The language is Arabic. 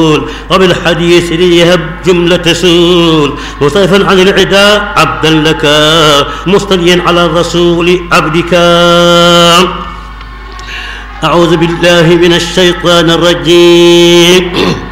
وبالحديث ليهب جملة سول مصطفى عن العداء عبدا لك مصطليا على الرسول عبدك. أعوذ بالله من الشيطان الرجيم.